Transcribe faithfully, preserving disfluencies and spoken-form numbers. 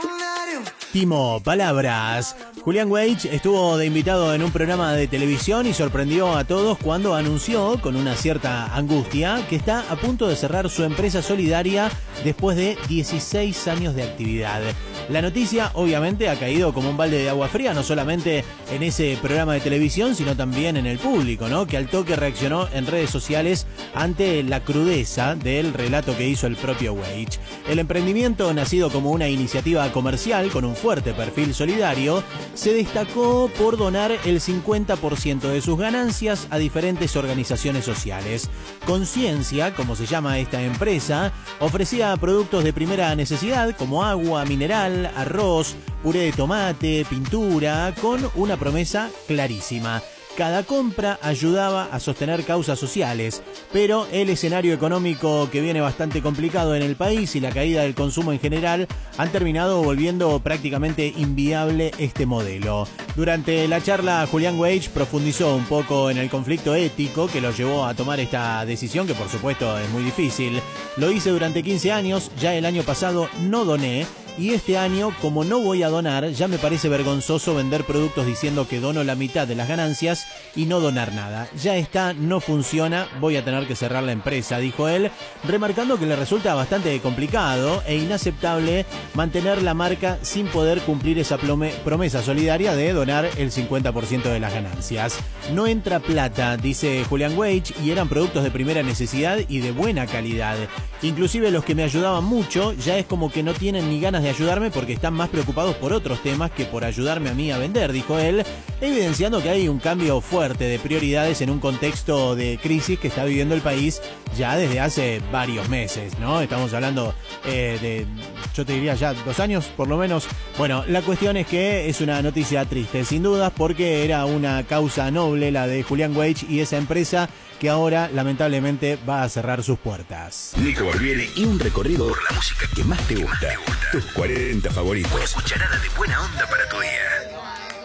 Timo, palabras. Julián Weich estuvo de invitado en un programa de televisión y sorprendió a todos cuando anunció, con una cierta angustia, que está a punto de cerrar su empresa solidaria después de dieciséis años de actividad. La noticia, obviamente, ha caído como un balde de agua fría, no solamente en ese programa de televisión, sino también en el público, ¿no? Que al toque reaccionó en redes sociales ante la crudeza del relato que hizo el propio Weich. El emprendimiento, nacido como una iniciativa comercial con un fuerte perfil solidario, se destacó por donar el cincuenta por ciento de sus ganancias a diferentes organizaciones sociales. Conciencia, como se llama esta empresa, ofrecía productos de primera necesidad como agua mineral, arroz, puré de tomate, pintura, con una promesa clarísima. Cada compra ayudaba a sostener causas sociales, pero el escenario económico que viene bastante complicado en el país y la caída del consumo en general han terminado volviendo prácticamente inviable este modelo. Durante la charla, Julián Weich profundizó un poco en el conflicto ético que lo llevó a tomar esta decisión, que por supuesto es muy difícil. Lo hice durante quince años, ya el año pasado no doné, y este año, como no voy a donar, ya me parece vergonzoso vender productos diciendo que dono la mitad de las ganancias y no donar nada. Ya está, no funciona, voy a tener que cerrar la empresa, dijo él, remarcando que le resulta bastante complicado e inaceptable mantener la marca sin poder cumplir esa promesa solidaria de donar el cincuenta por ciento de las ganancias. No entra plata, dice Julián Weich, y eran productos de primera necesidad y de buena calidad. Inclusive los que me ayudaban mucho ya es como que no tienen ni ganas de ayudarme porque están más preocupados por otros temas que por ayudarme a mí a vender, dijo él, evidenciando que hay un cambio fuerte de prioridades en un contexto de crisis que está viviendo el país ya desde hace varios meses, ¿no? Estamos hablando eh, de, yo te diría ya dos años por lo menos. Bueno, la cuestión es que es una noticia triste, sin dudas, porque era una causa noble la de Julián Weich y esa empresa que ahora lamentablemente va a cerrar sus puertas. Nico Barbieri y un recorrido por la música que más te gusta. Tus cuarenta favoritos. Una cucharada de buena onda para tu día.